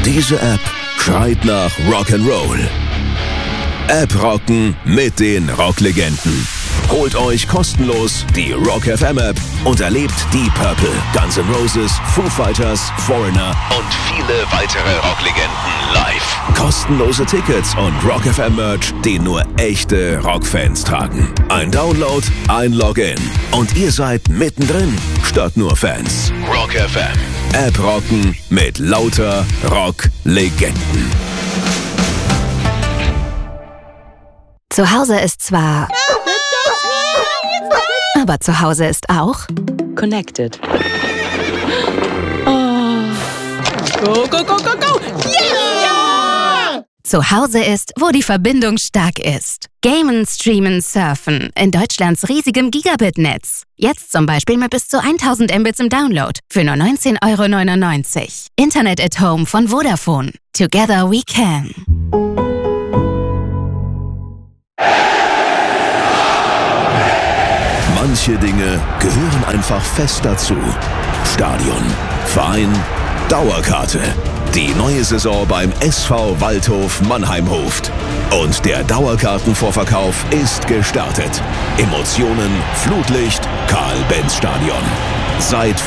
Diese App schreit nach Rock'n'Roll. App rocken mit den Rocklegenden. Holt euch kostenlos die Rock FM App und erlebt Deep Purple, Guns N' Roses, Foo Fighters, Foreigner und viele weitere Rocklegenden live. Kostenlose Tickets und Rock FM Merch, den nur echte Rockfans tragen. Ein Download, ein Login und ihr seid mittendrin statt nur Fans. Rock FM. App rocken mit lauter Rocklegenden. Zu Hause ist zwar... Aber zu Hause ist auch... Connected. Oh. Go, go, go, go, go! Yeah! Zu Hause ist, wo die Verbindung stark ist. Gamen, streamen, surfen. In Deutschlands riesigem Gigabit-Netz. Jetzt zum Beispiel mit bis zu 1000 Mbits im Download. Für nur 19,99 €. Internet at Home von Vodafone. Together we can. Manche Dinge gehören einfach fest dazu. Stadion, Verein, Dauerkarte. Die neue Saison beim SV Waldhof Mannheim-Hoft. Und der Dauerkartenvorverkauf ist gestartet. Emotionen, Flutlicht, Karl-Benz-Stadion. Seid